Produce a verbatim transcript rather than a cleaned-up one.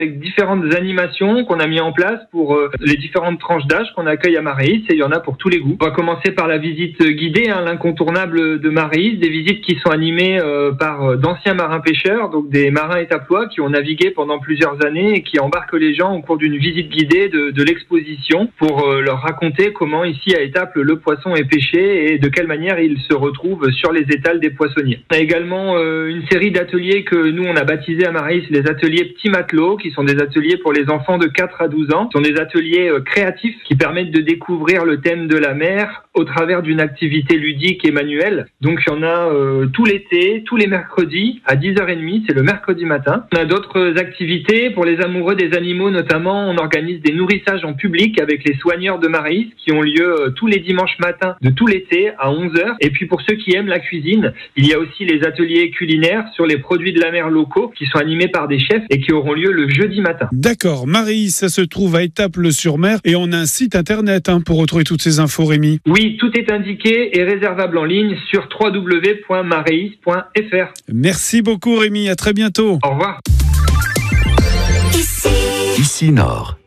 avec différentes animations qu'on a mis en place pour euh, les différentes tranches d'âge qu'on accueille à Maréis, et il y en a pour tous les goûts. On va commencer par la visite guidée, hein, l'incontournable de Maréis, des visites qui sont animées euh, par euh, d'anciens marins-pêcheurs, donc des marins étaplois qui ont navigué pendant plusieurs années et qui embarquent les gens au cours d'une visite guidée de, de l'exposition pour euh, leur raconter comment ici à Étaples le poisson est pêché et de quelle manière il se retrouve sur les étals des poissonniers. On a également euh, une série d'ateliers que nous on a baptisés à Maréis les ateliers petits matelots, qui sont des ateliers pour les enfants de quatre à douze ans. Ce sont des ateliers euh, créatifs qui permettent de découvrir le thème de la mer au travers d'une activité ludique et manuelle. Donc il y en a euh, tout l'été, tous les mercredis à dix heures trente, c'est le mercredi matin. On a d'autres activités pour les amoureux des animaux, notamment on organise des nourrissages en public avec les soigneurs de Maréis qui ont lieu euh, tous les dimanches matins de tout l'été à onze heures. Et puis pour ceux qui aiment la cuisine, il y a aussi les ateliers culinaires sur les produits de la mer locaux qui sont animés par des chefs et qui auront lieu le jeudi matin. D'accord, Maréis, ça se trouve à Étaples-sur-Mer et on a un site internet hein, pour retrouver toutes ces infos, Rémi. Oui, tout est indiqué et réservable en ligne sur w w w point maréis point f r. Merci beaucoup Rémi, à très bientôt. Au revoir. Ici Nord.